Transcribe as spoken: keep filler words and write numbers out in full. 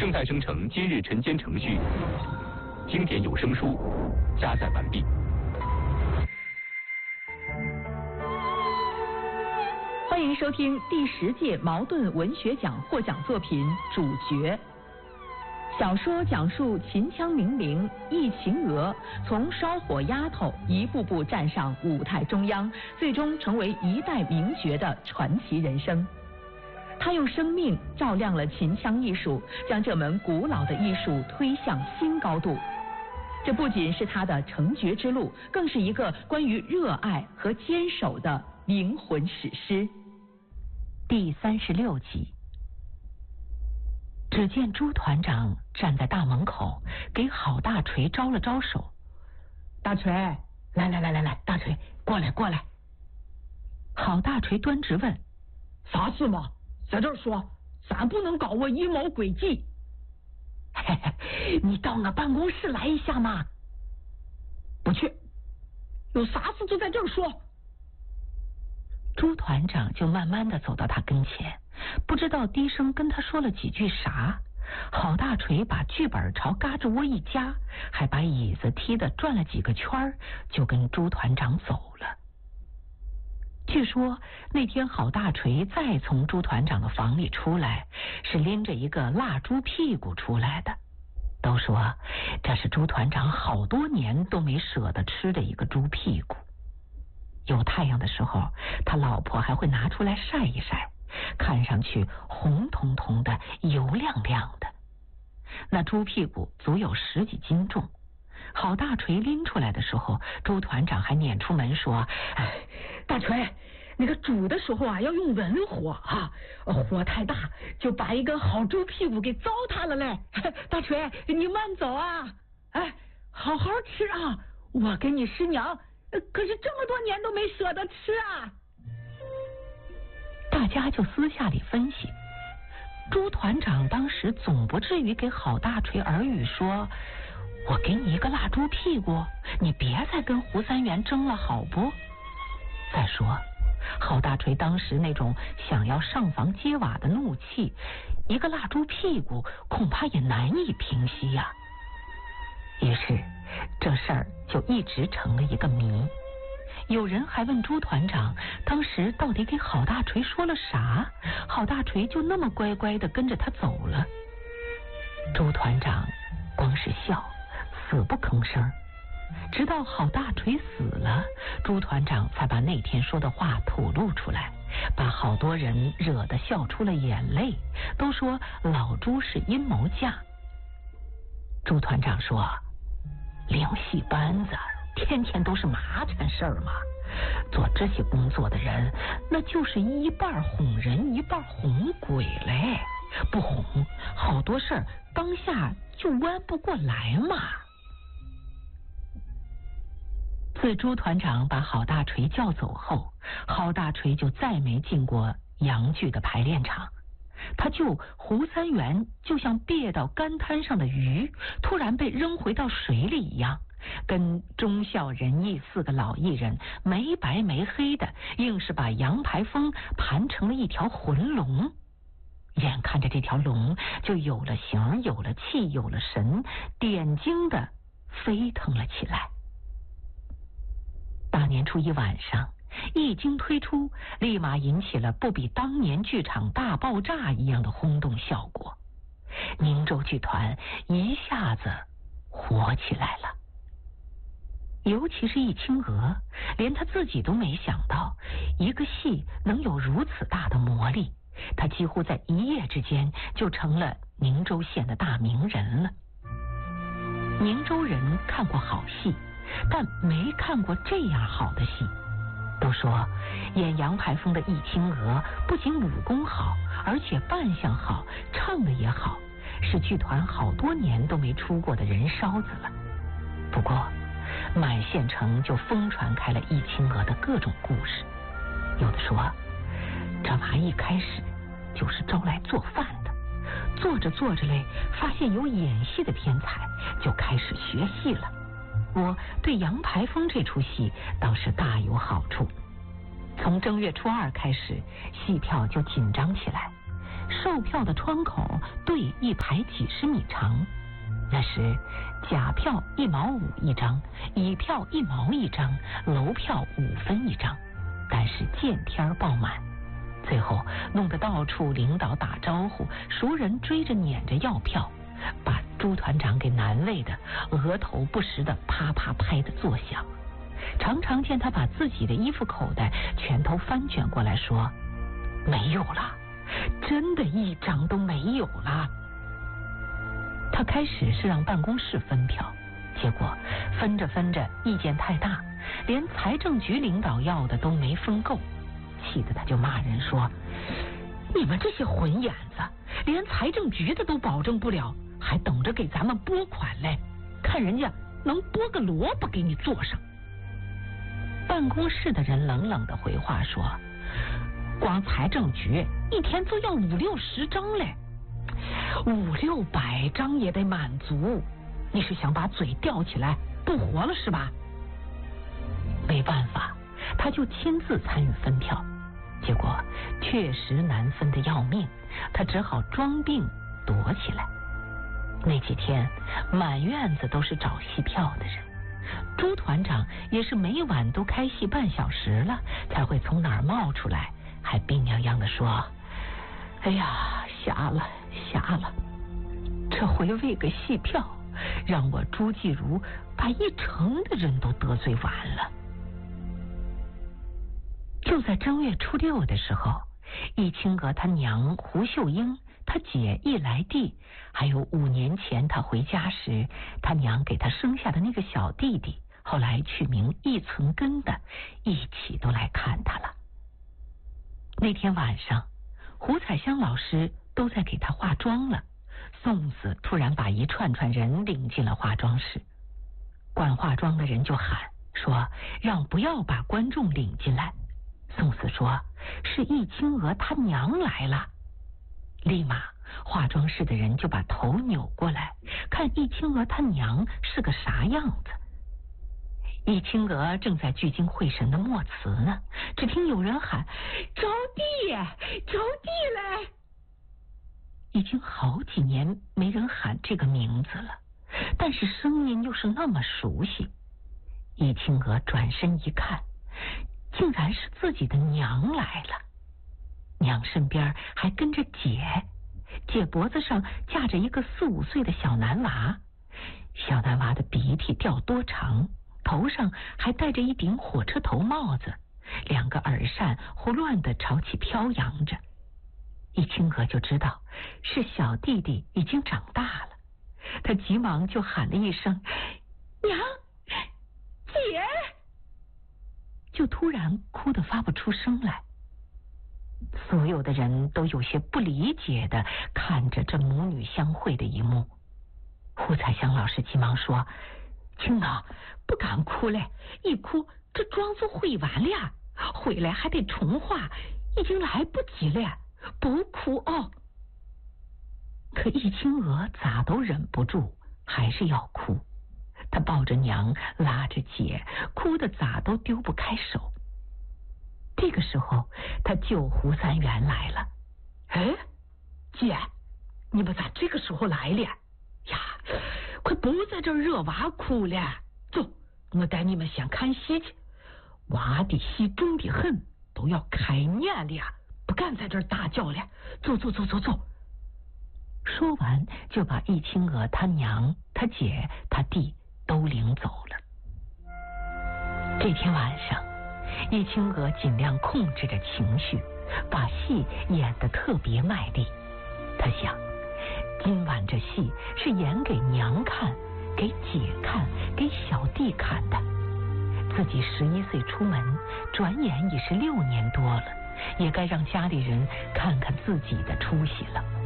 正在生成今日晨间程序，经典有声书加载完毕。 欢迎收听第十届茅盾文学奖获奖作品《主角》。小说讲述秦腔名伶易秦娥从烧火丫头一步步站上舞台中央，最终成为一代名角的传奇人生。他用生命照亮了秦腔艺术，将这门古老的艺术推向新高度。这不仅是他的成角之路，更是一个关于热爱和坚守的灵魂史诗。 第三十六集。只见朱团长站在大门口，给郝大锤招了招手。 大锤，来来来来来，大锤，过来过来。 郝大锤端直问： 啥事嘛？在这儿说，咱不能搞我阴谋诡计。 嘿嘿，你到我办公室来一下嘛。 不去，有啥事就在这儿说。 朱团长就慢慢的走到他跟前，不知道低声跟他说了几句啥。郝大锤把剧本朝嘎吱窝一夹，还把椅子踢得转了几个圈，就跟朱团长走了。据说那天郝大锤再从朱团长的房里出来，是拎着一个腊猪屁股出来的。都说这是朱团长好多年都没舍得吃的一个猪屁股。有太阳的时候，他老婆还会拿出来晒一晒，看上去红彤彤的，油亮亮的。那猪屁股足有十几斤重。郝大锤拎出来的时候，朱团长还撵出门说： 哎，大锤，那个煮的时候啊要用文火啊，火太大就把一根好猪屁股给糟蹋了嘞。大锤，你慢走啊，哎，好好吃啊，我跟你师娘可是这么多年都没舍得吃啊。 大家就私下里分析，朱团长当时总不至于给郝大锤耳语说：我给你一个腊猪屁股，你别再跟胡三元争了好不？再说郝大锤当时那种想要上房揭瓦的怒气，一个腊猪屁股恐怕也难以平息呀、啊。于是这事儿就一直成了一个谜。有人还问朱团长当时到底给郝大锤说了啥，郝大锤就那么乖乖的跟着他走了。朱团长光是笑，死不吭声。直到郝大锤死了，朱团长才把那天说的话吐露出来，把好多人惹得笑出了眼泪，都说老朱是阴谋家。朱团长说：灵戏班子天天都是麻烦事儿嘛，做这些工作的人那就是一半哄人一半哄鬼嘞，不哄好多事儿当下就弯不过来嘛。自朱团长把郝大锤叫走后，郝大锤就再没进过洋剧的排练场。他救胡三元就像别到干滩上的鱼，突然被扔回到水里一样，跟忠孝仁义四个老艺人没白没黑的，硬是把杨排风盘成了一条浑龙。眼看着这条龙就有了形，有了气，有了神，点睛的飞腾了起来。大年初一晚上，一经推出，立马引起了不比当年剧场大爆炸一样的轰动效果。宁州剧团一下子火起来了。尤其是易清娥，连他自己都没想到一个戏能有如此大的魔力，他几乎在一夜之间就成了宁州县的大名人了。宁州人看过好戏，但没看过这样好的戏。都说演杨排风的易清娥不仅武功好，而且扮相好，唱的也好，是剧团好多年都没出过的人烧子了。不过满县城就疯传开了易清娥的各种故事。有的说这娃一开始就是招来做饭的，做着做着嘞，发现有演戏的天才，就开始学戏了。我对杨排风这出戏倒是大有好处。从正月初二开始，戏票就紧张起来， 售票的窗口队一排几十米长。那时甲票一毛五一张，乙票一毛一张，楼票五分一张，但是见天爆满，最后弄得到处领导打招呼，熟人追着撵着要票，把朱团长给难为的额头不时的啪啪拍的作响。常常见他把自己的衣服口袋全都翻卷过来说，没有了，真的一张都没有了。他开始是让办公室分票，结果分着分着意见太大，连财政局领导要的都没分够，气得他就骂人说，你们这些混眼子，连财政局的都保证不了，还等着给咱们拨款嘞，看人家能拨个萝卜给你做上。办公室的人冷冷的回话说，光财政局一天就要五六十张嘞，五六百张也得满足，你是想把嘴吊起来不活了是吧？没办法，他就亲自参与分票，结果确实难分的要命，他只好装病躲起来。那几天满院子都是找戏票的人，朱团长也是每晚都开戏半小时了才会从哪儿冒出来，还病殃殃的说，哎呀，瞎了瞎了，这回为个戏票让我朱继如把一城的人都得罪完了。就在正月初六的时候，易清娥他娘胡秀英，他姐易来娣，还有五年前他回家时他娘给他生下的那个小弟弟，后来取名易存根的，一起都来看他了。那天晚上胡彩香老师都在给他化妆了，宋子突然把一串串人领进了化妆室，管化妆的人就喊说让不要把观众领进来。宋子说是易清娥他娘来了，立马化妆室的人就把头扭过来看易清娥他娘是个啥样子。易清娥正在聚精会神的默词呢，只听有人喊招娣招娣来。已经好几年没人喊这个名字了，但是声音又是那么熟悉。易清娥转身一看，竟然是自己的娘来了，娘身边还跟着姐，姐脖子上架着一个四五岁的小男娃，小男娃的鼻涕掉多长，头上还戴着一顶火车头帽子，两个耳扇胡乱地朝起飘扬着。易清娥就知道是小弟弟已经长大了，他急忙就喊了一声娘姐，就突然哭得发不出声来。所有的人都有些不理解的看着这母女相会的一幕。胡彩香老师急忙说，青娥不敢哭嘞，一哭这妆就绘完了，回来还得重画，已经来不及了，不哭哦。可易清娥咋都忍不住，还是要哭。她抱着娘，拉着姐，哭得咋都丢不开手。这个时候，她舅胡三元来了。哎，姐，你们咋这个时候来了呀？快不在这儿惹娃哭了，走，我带你们先看戏去。娃的戏重的很，都要开演了，不敢在这儿大叫了。走走走走走。说完，就把易清娥她娘、她姐、她弟都领走了。这天晚上，易清娥尽量控制着情绪，把戏演得特别卖力。她想，今晚这戏是演给娘看，给姐看，给小弟看的。自己十一岁出门，转眼已是六年多了，也该让家里人看看自己的出息了。